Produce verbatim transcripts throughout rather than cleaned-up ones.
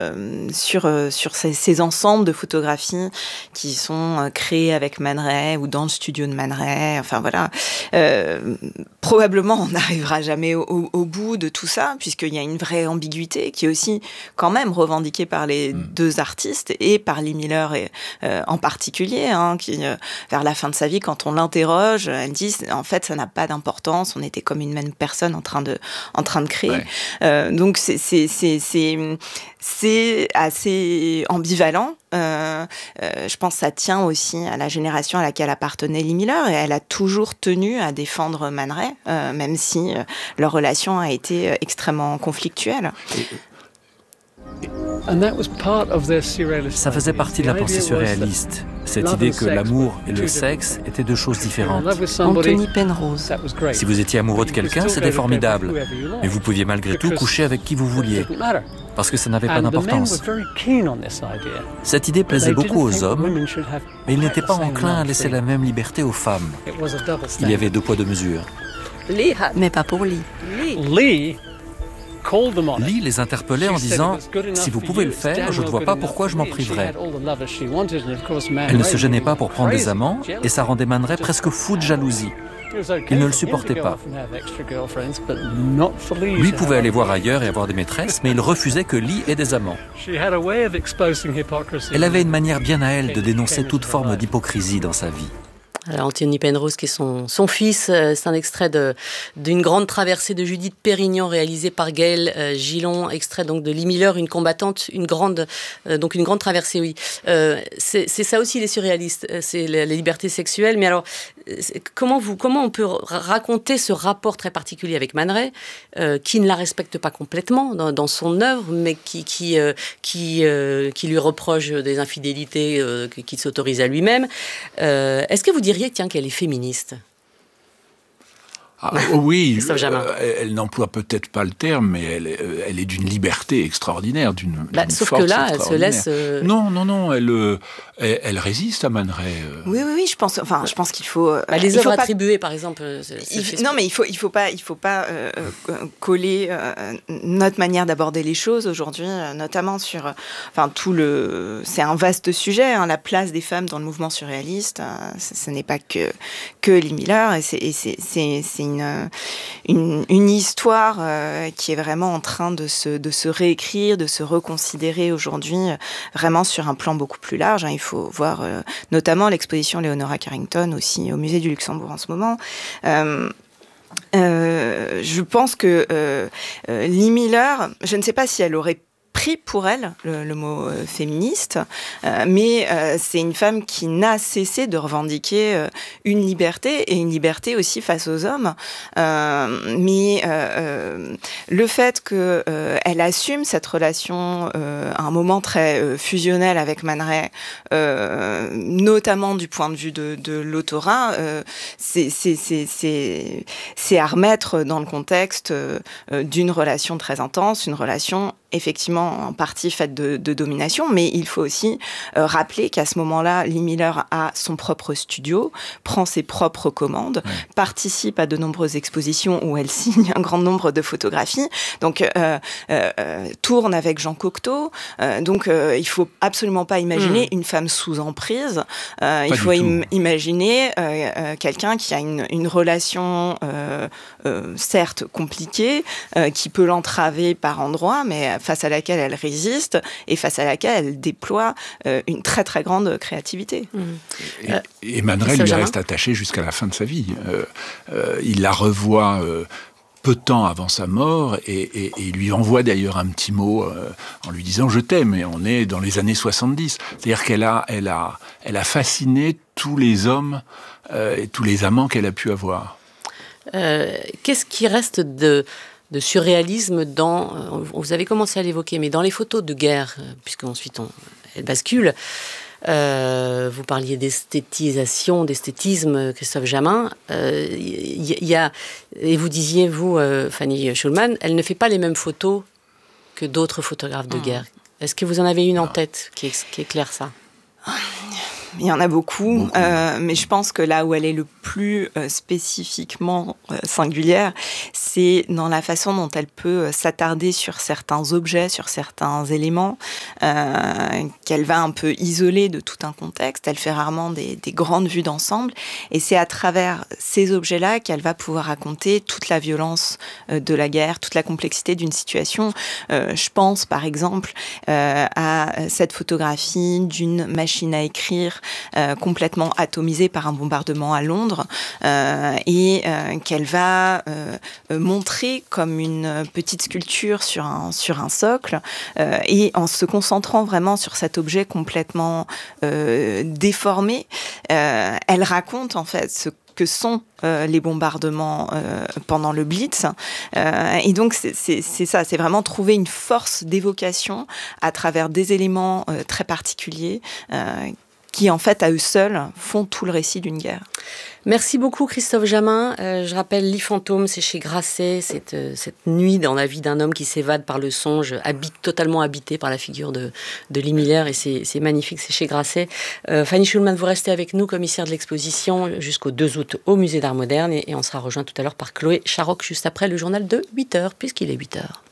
euh, sur, euh, sur ces, ces ensembles de photographies qui sont euh, créées avec Man Ray ou dans le studio de Man Ray. Enfin voilà, euh, probablement on n'arrivera jamais au, au, au bout de tout ça, puisqu'il y a une vraie ambiguïté qui est aussi quand même revendiquée par les mmh. deux artistes et par Lee Miller et, euh, en particulier, hein, qui euh, vers la fin de sa vie, quand on l'interroge, elle dit en fait ça n'a pas d'importance, on était comme une même personne en train de, en train de créer. Ouais. Euh, donc c'est, c'est, c'est, c'est, c'est assez ambivalent. Euh, euh, je pense que ça tient aussi à la génération à laquelle appartenait Lee Miller, et elle a toujours tenu à défendre Man Ray, euh, même si euh, leur relation a été extrêmement conflictuelle. Ça faisait partie de la pensée surréaliste, cette idée que l'amour et le sexe étaient deux choses différentes. Anthony Penrose. Si vous étiez amoureux de quelqu'un, c'était formidable, mais vous pouviez malgré tout coucher avec qui vous vouliez, parce que ça n'avait pas d'importance. Cette idée plaisait beaucoup aux hommes, mais ils n'étaient pas enclins à laisser la même liberté aux femmes. Il y avait deux poids, deux mesures. Mais pas pour Lee. Lee Lee les interpellait en disant « Si vous pouvez le faire, je ne vois pas pourquoi je m'en priverais ». Elle ne se gênait pas pour prendre des amants, et ça rendait Man Ray presque fou de jalousie. Il ne le supportait pas. Lui pouvait aller voir ailleurs et avoir des maîtresses, mais il refusait que Lee ait des amants. Elle avait une manière bien à elle de dénoncer toute forme d'hypocrisie dans sa vie. Alors, Anthony Penrose, qui est son, son fils, euh, c'est un extrait de, d'une grande traversée de Judith Pérignon réalisée par Gaël euh, Gillon, extrait donc de Lee Miller, une combattante, une grande, euh, donc une grande traversée, oui. Euh, c'est, c'est ça aussi les surréalistes, c'est la, la liberté sexuelle. Mais alors, comment vous, comment on peut raconter ce rapport très particulier avec Man Ray, euh, qui ne la respecte pas complètement dans, dans son œuvre, mais qui qui euh, qui, euh, qui lui reproche des infidélités euh, qu'il s'autorise à lui-même. Euh, est-ce que vous diriez, tiens, qu'elle est féministe ? Ah, oui, euh, elle n'emploie peut-être pas le terme, mais elle, elle est d'une liberté extraordinaire, d'une, bah, d'une sauf force que là, elle se laisse. Euh... Non, non, non, elle, elle, elle résiste à Man Ray. Euh... Oui, oui, oui, je pense. Enfin, je pense qu'il faut. Bah, les œuvres attribuées, pas... par exemple. Il, non, mais il faut, il faut pas, il faut pas euh, coller euh, notre manière d'aborder les choses aujourd'hui, notamment sur. Enfin, tout le. C'est un vaste sujet, hein, la place des femmes dans le mouvement surréaliste. Euh, ce, ce n'est pas que que Lee Miller, et c'est, et c'est, c'est, c'est Une, une, une histoire euh, qui est vraiment en train de se, de se réécrire, de se reconsidérer aujourd'hui, euh, vraiment sur un plan beaucoup plus large. Hein. Il faut voir euh, notamment l'exposition Leonora Carrington aussi au Musée du Luxembourg en ce moment. Euh, euh, je pense que euh, euh, Lee Miller, je ne sais pas si elle aurait pris pour elle le, le mot euh, féministe, euh, mais euh, c'est une femme qui n'a cessé de revendiquer euh, une liberté, et une liberté aussi face aux hommes. Euh, mais euh, le fait qu'elle euh, assume cette relation euh, à un moment très euh, fusionnel avec Man Ray, euh, notamment du point de vue de, de l'autorat, euh, c'est, c'est, c'est, c'est, c'est à remettre dans le contexte euh, d'une relation très intense, une relation effectivement en partie faite de, de domination, mais il faut aussi euh, rappeler qu'à ce moment-là, Lee Miller a son propre studio, prend ses propres commandes, ouais. participe à de nombreuses expositions où elle signe un grand nombre de photographies, donc euh, euh, tourne avec Jean Cocteau, euh, donc euh, il faut absolument pas imaginer mmh. une femme sous emprise, euh, il faut im- imaginer euh, euh, quelqu'un qui a une, une relation euh, euh, certes compliquée, euh, qui peut l'entraver par endroits, mais face à laquelle elle résiste et face à laquelle elle déploie euh, une très très grande créativité. Mmh. Et, euh, et Man Ray lui reste attaché jusqu'à la fin de sa vie. Euh, euh, il la revoit euh, peu de temps avant sa mort et, et, et il lui envoie d'ailleurs un petit mot euh, en lui disant « je t'aime » et on est dans les années soixante-dix. C'est-à-dire qu'elle a, elle a, elle a fasciné tous les hommes euh, et tous les amants qu'elle a pu avoir. Euh, qu'est-ce qui reste de... de surréalisme dans, vous avez commencé à l'évoquer, mais dans les photos de guerre, puisqu'ensuite on, elle bascule, euh, vous parliez d'esthétisation, d'esthétisme, Christophe Jamin, il euh, y, y a, et vous disiez, vous, euh, Fanny Schulman, elle ne fait pas les mêmes photos que d'autres photographes de guerre. Est-ce que vous en avez une en tête qui, qui éclaire ça ? il y en a beaucoup, beaucoup. Euh, mais je pense que là où elle est le plus euh, spécifiquement euh, singulière, c'est dans la façon dont elle peut euh, s'attarder sur certains objets, sur certains éléments, euh, qu'elle va un peu isoler de tout un contexte. Elle fait rarement des, des grandes vues d'ensemble, et c'est à travers ces objets-là qu'elle va pouvoir raconter toute la violence euh, de la guerre, toute la complexité d'une situation. Euh, je pense par exemple euh, à cette photographie d'une machine à écrire euh, complètement atomisée par un bombardement à Londres euh, et euh, qu'elle va euh, montrer comme une petite sculpture sur un, sur un socle euh, et en se concentrant vraiment sur cet objet complètement euh, déformé, euh, elle raconte en fait ce que sont euh, les bombardements euh, pendant le Blitz. Euh, et donc, c'est, c'est, c'est ça, c'est vraiment trouver une force d'évocation à travers des éléments euh, très particuliers euh, qui, en fait, à eux seuls, font tout le récit d'une guerre. Merci beaucoup Christophe Jamin. Euh, je rappelle Lit fantôme, c'est chez Grasset, cette, euh, cette nuit dans la vie d'un homme qui s'évade par le songe, habite, totalement habité par la figure de, de Lee Miller, et c'est, c'est magnifique, c'est chez Grasset. Euh, Fanny Schulman, vous restez avec nous, commissaire de l'exposition, jusqu'au deux août au Musée d'Art Moderne, et, et on sera rejoint tout à l'heure par Chloé Charoc, juste après le journal de huit heures, puisqu'il est huit heures.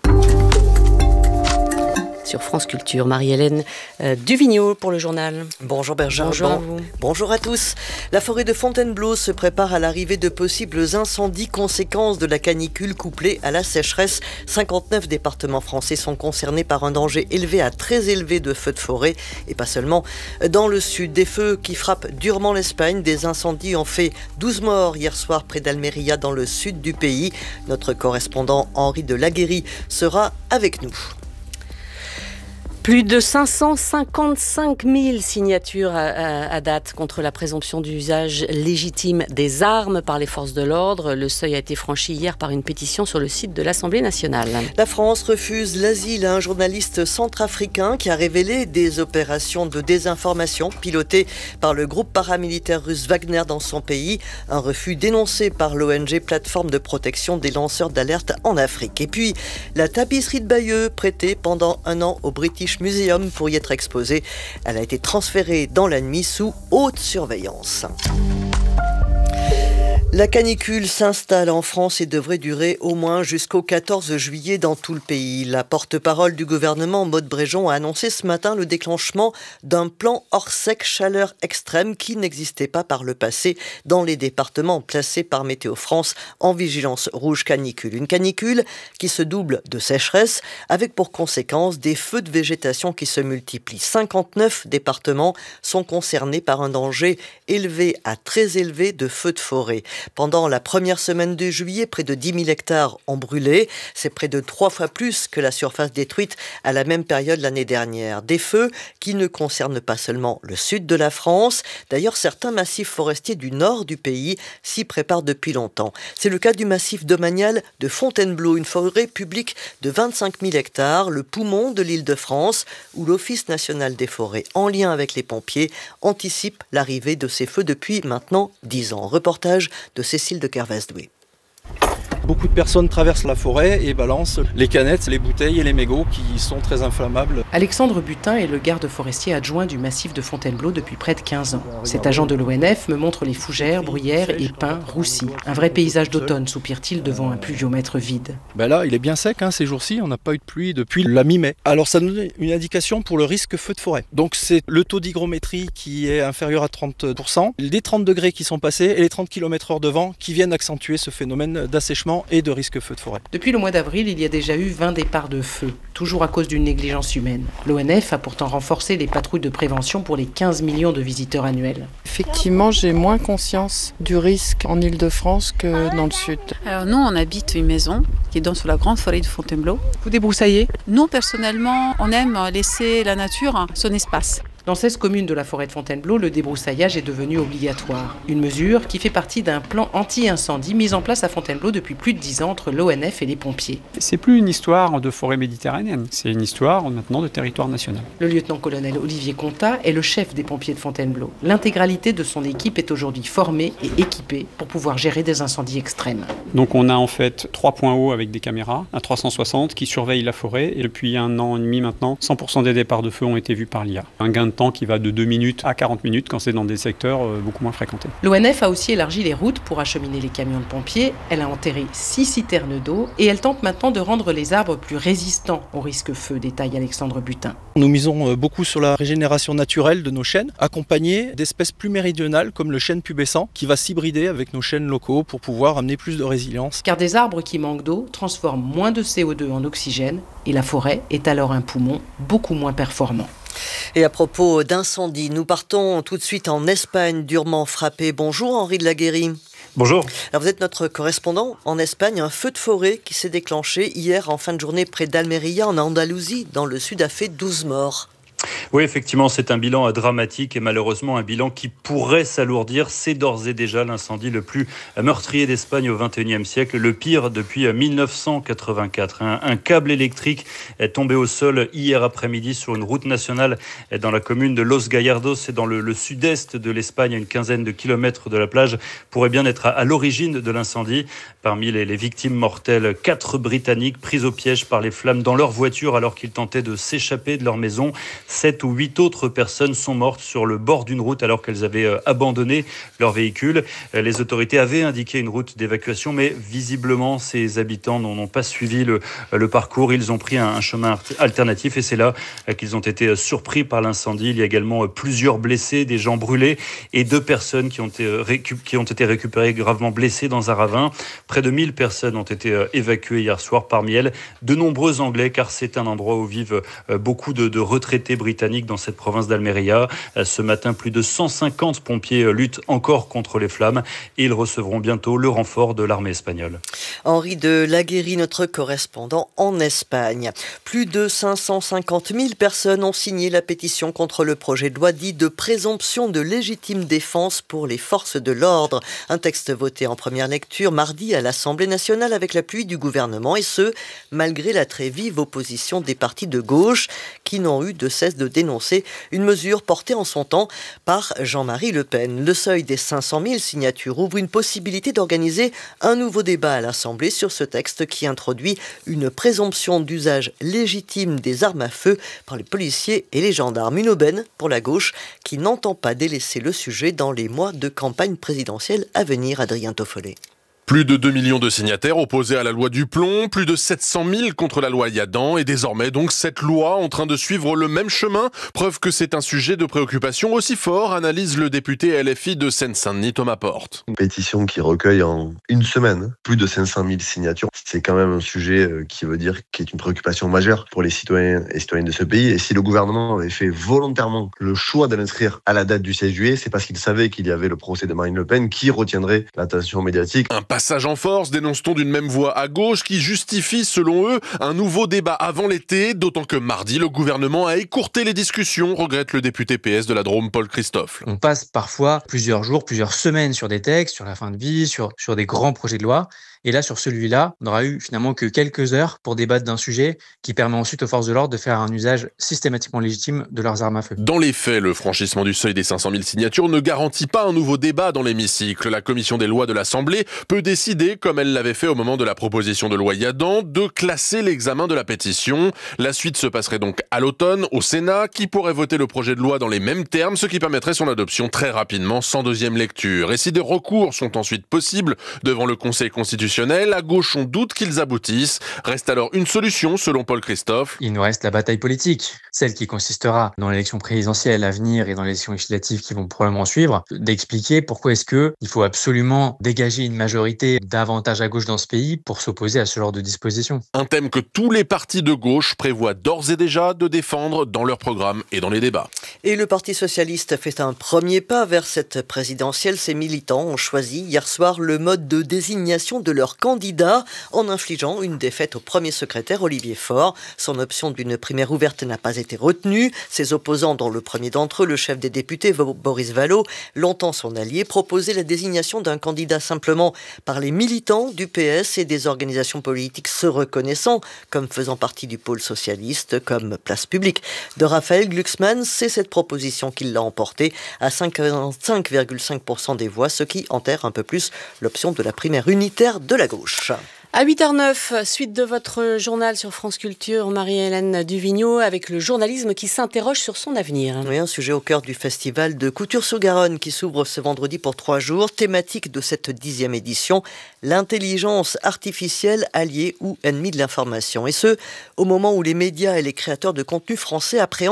Sur France Culture, Marie-Hélène euh, Duvigneau pour le journal. Bonjour Bergère. Bonjour bon, à vous. Bonjour à tous. La forêt de Fontainebleau se prépare à l'arrivée de possibles incendies, conséquences de la canicule couplée à la sécheresse. cinquante-neuf départements français sont concernés par un danger élevé à très élevé de feux de forêt, et pas seulement. Dans le sud, des feux qui frappent durement l'Espagne. Des incendies ont fait douze morts hier soir près d'Almeria, dans le sud du pays. Notre correspondant Henri de Laguérie sera avec nous. Plus de cinq cent cinquante-cinq mille signatures à, à, à date contre la présomption d'usage légitime des armes par les forces de l'ordre. Le seuil a été franchi hier par une pétition sur le site de l'Assemblée nationale. La France refuse l'asile à un journaliste centrafricain qui a révélé des opérations de désinformation pilotées par le groupe paramilitaire russe Wagner dans son pays. Un refus dénoncé par l'O N G Plateforme de protection des lanceurs d'alerte en Afrique. Et puis, la tapisserie de Bayeux, prêtée pendant un an au British Museum pour y être exposée. Elle a été transférée dans la nuit sous haute surveillance. La canicule s'installe en France et devrait durer au moins jusqu'au quatorze juillet dans tout le pays. La porte-parole du gouvernement, Maude Bréjon, a annoncé ce matin le déclenchement d'un plan hors sec chaleur extrême qui n'existait pas par le passé dans les départements placés par Météo France en vigilance rouge canicule. Une canicule qui se double de sécheresse avec pour conséquence des feux de végétation qui se multiplient. cinquante-neuf départements sont concernés par un danger élevé à très élevé de feux de forêt. Pendant la première semaine de juillet, près de dix mille hectares ont brûlé. C'est près de trois fois plus que la surface détruite à la même période l'année dernière. Des feux qui ne concernent pas seulement le sud de la France. D'ailleurs, certains massifs forestiers du nord du pays s'y préparent depuis longtemps. C'est le cas du massif domanial de Fontainebleau, une forêt publique de vingt-cinq mille hectares, le poumon de l'Île-de-France, où l'Office national des forêts, en lien avec les pompiers, anticipe l'arrivée de ces feux depuis maintenant dix ans. Reportage de Cécile de Kervesdoué. Beaucoup de personnes traversent la forêt et balancent les canettes, les bouteilles et les mégots qui sont très inflammables. Alexandre Butin est le garde forestier adjoint du massif de Fontainebleau depuis près de quinze ans. Cet agent de l'O N F me montre les fougères, bruyères et pins roussis. Un vrai paysage d'automne, soupire-t-il devant un pluviomètre vide. Ben là, il est bien sec hein, ces jours-ci, on n'a pas eu de pluie depuis la mi-mai. Alors ça nous donne une indication pour le risque feu de forêt. Donc c'est le taux d'hygrométrie qui est inférieur à trente pour cent, les trente degrés qui sont passés et les trente kilomètres heure de vent qui viennent accentuer ce phénomène d'assèchement et de risque feu de forêt. Depuis le mois d'avril, il y a déjà eu vingt départs de feu, toujours à cause d'une négligence humaine. L'O N F a pourtant renforcé les patrouilles de prévention pour les quinze millions de visiteurs annuels. Effectivement, j'ai moins conscience du risque en Île-de-France que dans le sud. Alors nous, on habite une maison qui est dans sur la grande forêt de Fontainebleau. Vous débroussaillez ? Nous, personnellement, on aime laisser la nature son espace. Dans seize communes de la forêt de Fontainebleau, le débroussaillage est devenu obligatoire. Une mesure qui fait partie d'un plan anti-incendie mis en place à Fontainebleau depuis plus de dix ans entre l'O N F et les pompiers. C'est plus une histoire de forêt méditerranéenne, c'est une histoire maintenant de territoire national. Le lieutenant-colonel Olivier Contat est le chef des pompiers de Fontainebleau. L'intégralité de son équipe est aujourd'hui formée et équipée pour pouvoir gérer des incendies extrêmes. Donc on a en fait trois points hauts avec des caméras à trois cent soixante qui surveillent la forêt et depuis un an et demi maintenant, cent pour cent des départs de feu ont été vus par l'I A. Un gain de temps qui va de deux minutes à quarante minutes quand c'est dans des secteurs beaucoup moins fréquentés. L'O N F a aussi élargi les routes pour acheminer les camions de pompiers. Elle a enterré six citernes d'eau et elle tente maintenant de rendre les arbres plus résistants au risque feu, détaille Alexandre Butin. Nous misons beaucoup sur la régénération naturelle de nos chênes, accompagnés d'espèces plus méridionales comme le chêne pubescent qui va s'hybrider avec nos chênes locaux pour pouvoir amener plus de résilience. Car des arbres qui manquent d'eau transforment moins de C O deux en oxygène et la forêt est alors un poumon beaucoup moins performant. Et à propos d'incendie, nous partons tout de suite en Espagne, durement frappée. Bonjour Henri de la Guérie. Bonjour. Alors vous êtes notre correspondant en Espagne. Un feu de forêt qui s'est déclenché hier en fin de journée près d'Almería en Andalousie, dans le sud, a fait douze morts. Oui, effectivement, c'est un bilan dramatique et malheureusement un bilan qui pourrait s'alourdir. C'est d'ores et déjà l'incendie le plus meurtrier d'Espagne au vingt et unième siècle, le pire depuis dix-neuf cent quatre-vingt-quatre. Un, un câble électrique est tombé au sol hier après-midi sur une route nationale dans la commune de Los Gallardos, c'est dans le, le sud-est de l'Espagne, à une quinzaine de kilomètres de la plage, pourrait bien être à, à l'origine de l'incendie. Parmi les, les victimes mortelles, quatre Britanniques pris au piège par les flammes dans leur voiture alors qu'ils tentaient de s'échapper de leur maison. Sept ou huit autres personnes sont mortes sur le bord d'une route alors qu'elles avaient abandonné leur véhicule. Les autorités avaient indiqué une route d'évacuation, mais visiblement, ces habitants n'ont pas suivi le, le parcours. Ils ont pris un, un chemin alternatif et c'est là qu'ils ont été surpris par l'incendie. Il y a également plusieurs blessés, des gens brûlés et deux personnes qui ont été, récup- qui ont été récupérées gravement blessées dans un ravin. Près de mille personnes ont été évacuées hier soir, parmi elles de nombreux Anglais, car c'est un endroit où vivent beaucoup de, de retraités britanniques dans cette province d'Almería. Ce matin, plus de cent cinquante pompiers luttent encore contre les flammes et ils recevront bientôt le renfort de l'armée espagnole. Henri de la Guérie, notre correspondant en Espagne. Plus de cinq cent cinquante mille personnes ont signé la pétition contre le projet de loi dit de présomption de légitime défense pour les forces de l'ordre. Un texte voté en première lecture mardi à l'Assemblée nationale avec l'appui du gouvernement et ce, malgré la très vive opposition des partis de gauche qui n'ont eu de cesse de dénoncer une mesure portée en son temps par Jean-Marie Le Pen. Le seuil des cinq cent mille signatures ouvre une possibilité d'organiser un nouveau débat à l'Assemblée sur ce texte qui introduit une présomption d'usage légitime des armes à feu par les policiers et les gendarmes. Une aubaine pour la gauche qui n'entend pas délaisser le sujet dans les mois de campagne présidentielle à venir. Adrien Toffolet. Plus de deux millions de signataires opposés à la loi du plomb, plus de sept cent mille contre la loi Yadan et désormais donc cette loi en train de suivre le même chemin. Preuve que c'est un sujet de préoccupation aussi fort, analyse le député L F I de Seine-Saint-Denis Thomas Porte. Une pétition qui recueille en une semaine plus de cinq cent mille signatures. C'est quand même un sujet qui veut dire qui est une préoccupation majeure pour les citoyens et citoyennes de ce pays. Et si le gouvernement avait fait volontairement le choix de l'inscrire à la date du seize juillet, c'est parce qu'il savait qu'il y avait le procès de Marine Le Pen qui retiendrait l'attention médiatique. Un passage en force, dénonce-t-on d'une même voix à gauche, qui justifie, selon eux, un nouveau débat avant l'été, d'autant que mardi, le gouvernement a écourté les discussions, regrette le député P S de la Drôme, Paul Christophe. On passe parfois plusieurs jours, plusieurs semaines sur des textes, sur la fin de vie, sur, sur des grands projets de loi. Et là, sur celui-là, on n'aura eu finalement que quelques heures pour débattre d'un sujet qui permet ensuite aux forces de l'ordre de faire un usage systématiquement légitime de leurs armes à feu. Dans les faits, le franchissement du seuil des cinq cent mille signatures ne garantit pas un nouveau débat dans l'hémicycle. La commission des lois de l'Assemblée peut décider, comme elle l'avait fait au moment de la proposition de loi Yadan, de classer l'examen de la pétition. La suite se passerait donc à l'automne, au Sénat, qui pourrait voter le projet de loi dans les mêmes termes, ce qui permettrait son adoption très rapidement, sans deuxième lecture. Et si des recours sont ensuite possibles devant le Conseil constitutionnel, à gauche, on doute qu'ils aboutissent. Reste alors une solution, selon Paul Christophe. Il nous reste la bataille politique, celle qui consistera dans l'élection présidentielle à venir et dans l'élection législative qui vont probablement suivre, d'expliquer pourquoi est-ce que il faut absolument dégager une majorité davantage à gauche dans ce pays pour s'opposer à ce genre de disposition. Un thème que tous les partis de gauche prévoient d'ores et déjà de défendre dans leur programme et dans les débats. Et le Parti socialiste fait un premier pas vers cette présidentielle. Ses militants ont choisi hier soir le mode de désignation de leur candidat en infligeant une défaite au premier secrétaire Olivier Faure. Son option d'une primaire ouverte n'a pas été retenue. Ses opposants, dont le premier d'entre eux, le chef des députés Boris Vallaud, longtemps son allié, proposaient la désignation d'un candidat simplement par les militants du P S et des organisations politiques se reconnaissant comme faisant partie du pôle socialiste, comme Place Publique de Raphaël Glucksmann. C'est cette proposition qui l'a emporté à cinquante-cinq virgule cinq pour cent des voix, ce qui enterre un peu plus l'option de la primaire unitaire de la gauche. À huit heures neuf, suite de votre journal sur France Culture, Marie-Hélène Duvigneau, avec le journalisme qui s'interroge sur son avenir. Oui, un sujet au cœur du festival de Couture sur Garonne qui s'ouvre ce vendredi pour trois jours. Thématique de cette dixième édition, l'intelligence artificielle alliée ou ennemie de l'information. Et ce, au moment où les médias et les créateurs de contenu français appréhendent